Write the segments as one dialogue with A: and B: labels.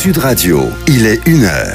A: Sud Radio, il est 1h.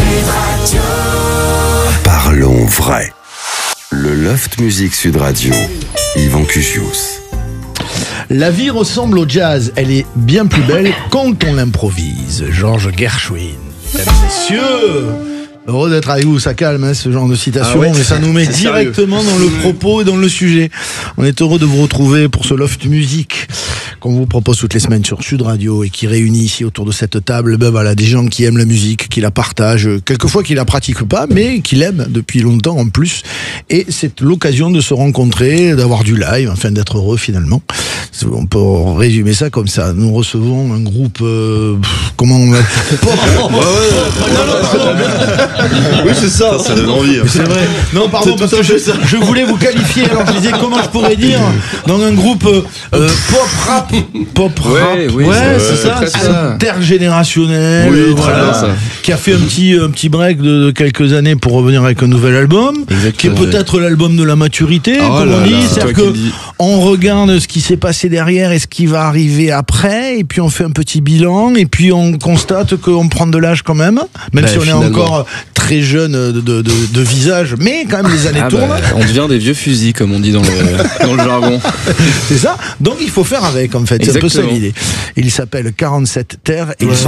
A: Parlons vrai. Le Loft Music Sud Radio, Yvan Cusius.
B: La vie ressemble au jazz, elle est bien plus belle quand on l'improvise. Georges Gershwin. Mesdames, messieurs, heureux d'être avec vous, ça calme ce genre de citation, mais ça nous met directement dans le propos et dans le sujet. On est heureux de vous retrouver pour ce Loft Music qu'on vous propose toutes les semaines sur Sud Radio et qui réunit ici autour de cette table des gens qui aiment la musique, qui la partagent, quelquefois qui la pratiquent pas, mais qui l'aiment depuis longtemps en plus. Et c'est l'occasion de se rencontrer, d'avoir du live, enfin d'être heureux finalement. On peut résumer ça comme ça. Nous recevons un groupe, comment on va...
C: Oui, c'est ça. Ça donne envie.
B: C'est vrai. Non, pardon, parce que je voulais vous qualifier. Alors je disais comment je pourrais dire dans un groupe pop rap.
D: Oui,
B: c'est ça. C'est intergénérationnel.
D: Oui,
B: voilà, qui a fait un petit break de quelques années pour revenir avec un nouvel album. Exactement. Qui est peut-être l'album de la maturité, comme on dit. C'est-à-dire que on regarde ce qui s'est passé derrière et ce qui va arriver après, et puis on fait un petit bilan, et puis on constate qu'on prend de l'âge quand même si on est encore très jeune de visage, mais quand même les années tournent.
D: On devient des vieux fusils, comme on dit dans le jargon.
B: C'est ça. Donc il faut faire avec, en fait. C'est un peu ça l'idée. Ils s'appellent 47 Terres et ils sont